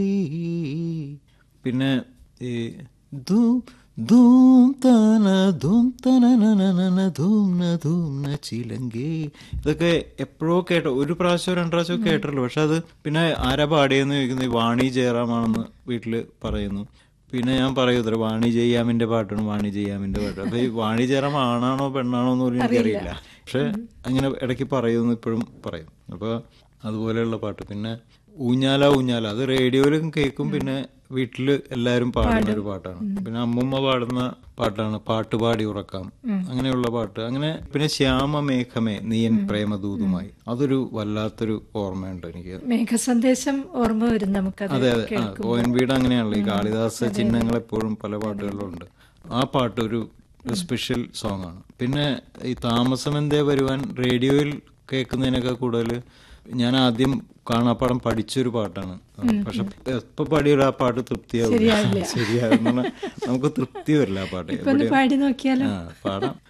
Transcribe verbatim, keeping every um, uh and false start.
പിന്നെ ഈ ധൂം ധൂം തന ധൂം തന ധൂം ന ധൂം ന ചിലങ്കേ, ഇതൊക്കെ എപ്പോഴോ കേട്ടോ, ഒരു പ്രാവശ്യമോ രണ്ട് പ്രാവശ്യമോ കേട്ടല്ലോ. പക്ഷെ അത് പിന്നെ ആരാ പാടിയെന്ന് ചോദിക്കുന്നത് ഈ വാണി ജയറാമാണെന്ന് വീട്ടില് പറയുന്നു. പിന്നെ ഞാൻ പറയൂ ഇത്ര വാണി ജയ്യാമിന്റെ പാട്ടാണ്, വാണി ജയ്യാമിന്റെ പാട്ട്. അപ്പൊ ഈ വാണി ജയറാം ആണാണോ പെണ്ണാണോ എന്ന് പോലും എനിക്കറിയില്ല. പക്ഷെ അങ്ങനെ ഇടയ്ക്ക് പറയുമെന്ന് ഇപ്പോഴും പറയും. അപ്പൊ അതുപോലെയുള്ള പാട്ട്. പിന്നെ ഊഞ്ഞാല ഊഞ്ഞാല, അത് റേഡിയോയിലും കേൾക്കും, പിന്നെ വീട്ടില് എല്ലാരും പാടുന്ന ഒരു പാട്ടാണ്. പിന്നെ അമ്മുമ്മ പാടുന്ന പാട്ടാണ് പാട്ടുപാടി ഉറക്കാം, അങ്ങനെയുള്ള പാട്ട്. അങ്ങനെ പിന്നെ ശ്യാമ മേഘമേ നീയൻ പ്രേമദൂതുമായി, അതൊരു വല്ലാത്തൊരു ഓർമ്മയുണ്ട് എനിക്ക്. മേഘസന്ദേശം ഓർമ്മ വരും നമുക്ക്. അതെ അതെ, ഒ എൻ വിയുടെ അങ്ങനെയാണല്ലോ, ഈ കാളിദാസ ചിഹ്നങ്ങൾ എപ്പോഴും പല പാട്ടുകളിലുണ്ട്. ആ പാട്ട് ഒരു സ്പെഷ്യൽ സോങ് ആണ്. പിന്നെ ഈ താമസം എന്തേ വരുവാൻ റേഡിയോയിൽ കേൾക്കുന്നതിനൊക്കെ കൂടുതൽ ഞാൻ ആദ്യം കാണാപ്പാടം പഠിച്ചൊരു പാട്ടാണ്. പക്ഷെ എപ്പോ പാടിയുള്ള ആ പാട്ട് തൃപ്തിയാവില്ല, ശരിയാകുന്ന നമുക്ക് തൃപ്തി വരില്ല ആ പാട്ട്. പാടി നോക്കിയാലോ? ആ പാടാം.